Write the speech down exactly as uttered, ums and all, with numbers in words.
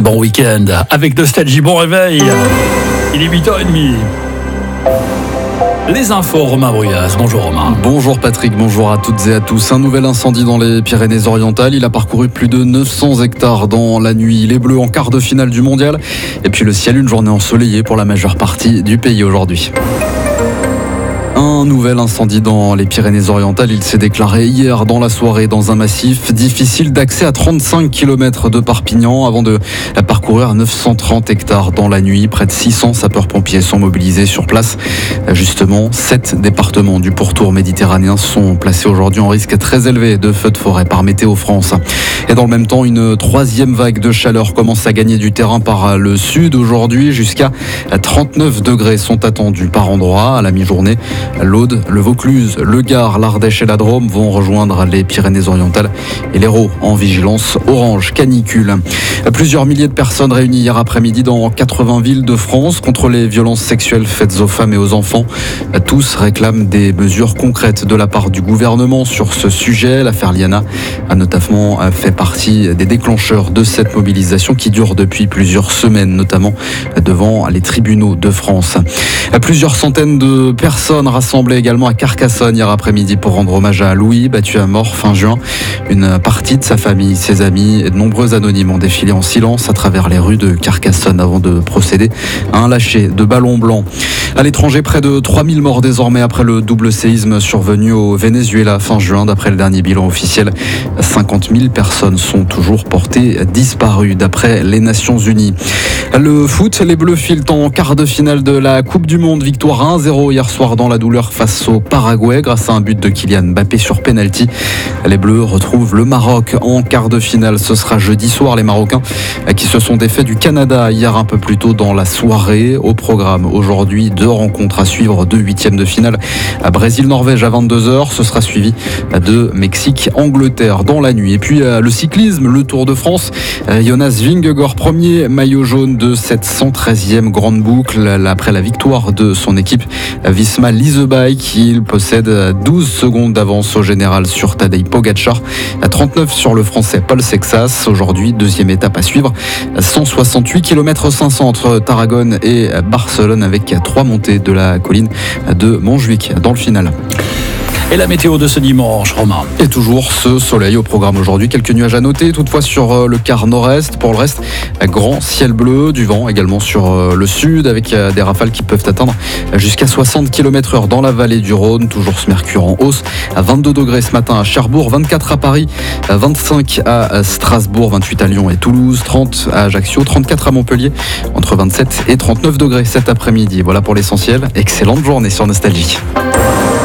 Bon week-end avec Nostalgie, bon réveil. Il est huit heures trente. Les infos, Romain Bruyas. Bonjour Romain. Bonjour Patrick, bonjour à toutes et à tous. Un nouvel incendie dans les Pyrénées-Orientales. Il a parcouru plus de neuf cents hectares dans la nuit. Les Bleus en quart de finale du mondial. Et puis le ciel, une journée ensoleillée pour la majeure partie du pays aujourd'hui. Un nouvel incendie dans les Pyrénées-Orientales. Il s'est déclaré hier dans la soirée dans un massif difficile d'accès à trente-cinq kilomètres de Perpignan avant de parcourir neuf cent trente hectares dans la nuit. Près de six cents sapeurs-pompiers sont mobilisés sur place. Justement, sept départements du pourtour méditerranéen sont placés aujourd'hui en risque très élevé de feux de forêt par Météo France. Et dans le même temps, une troisième vague de chaleur commence à gagner du terrain par le sud. Aujourd'hui, jusqu'à trente-neuf degrés sont attendus par endroit à la mi-journée. L'Aude, le Vaucluse, le Gard, l'Ardèche et la Drôme vont rejoindre les Pyrénées-Orientales et l'Hérault en vigilance orange canicule. Plusieurs milliers de personnes réunies hier après-midi dans quatre-vingts villes de France contre les violences sexuelles faites aux femmes et aux enfants. Tous réclament des mesures concrètes de la part du gouvernement sur ce sujet. L'affaire Liana a notamment fait partie des déclencheurs de cette mobilisation qui dure depuis plusieurs semaines, notamment devant les tribunaux de France. Plusieurs centaines de personnes rassemblées également à Carcassonne hier après-midi pour rendre hommage à Louis, battu à mort fin juin. Une partie de sa famille, ses amis et de nombreux anonymes ont défilé en silence à travers les rues de Carcassonne avant de procéder à un lâcher de ballons blancs. À l'étranger, près de trois mille morts désormais après le double séisme survenu au Venezuela fin juin. D'après le dernier bilan officiel, cinquante mille personnes sont toujours portées disparues d'après les Nations Unies. Le foot, les Bleus filent en quart de finale de la Coupe du Monde. Victoire un zéro hier soir dans la douleur face au Paraguay grâce à un but de Kylian Mbappé sur penalty. Les Bleus retrouvent le Maroc en quart de finale. Ce sera jeudi soir. Les Marocains qui se sont défaits du Canada hier un peu plus tôt dans la soirée. Au programme aujourd'hui, deux rencontres à suivre, deux huitièmes de finale à Brésil-Norvège à vingt-deux heures. Ce sera suivi de Mexique-Angleterre dans la nuit. Et puis le cyclisme, le Tour de France. Jonas Vingegaard, premier maillot jaune de cette cent treizième grande boucle après la victoire de son équipe Visma Lease Bike. Il possède douze secondes d'avance au général sur Tadej Pogacar, trente-neuf sur le français Paul Sexas. Aujourd'hui, deuxième étape à suivre, cent soixante-huit kilomètres cinq cents entre Tarragone et Barcelone avec trois montées de la colline de Montjuic dans le final. Et la météo de ce dimanche, Romain. Et toujours ce soleil au programme aujourd'hui. Quelques nuages à noter, toutefois sur le quart nord-est. Pour le reste, grand ciel bleu, du vent également sur le sud, avec des rafales qui peuvent atteindre jusqu'à soixante kilomètres heure dans la vallée du Rhône. Toujours ce mercure en hausse, à vingt-deux degrés ce matin à Cherbourg, vingt-quatre à Paris, vingt-cinq à Strasbourg, vingt-huit à Lyon et Toulouse, trente à Ajaccio, trente-quatre à Montpellier, entre vingt-sept et trente-neuf degrés cet après-midi. Voilà pour l'essentiel. Excellente journée sur Nostalgie.